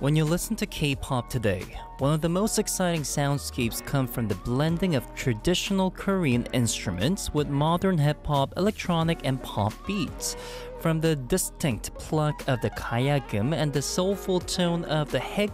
When you listen to K-pop today, one of the most exciting soundscapes come from the blending of traditional Korean instruments with modern hip-hop, electronic, and pop beats. From the distinct pluck of the kayagum and the soulful tone of the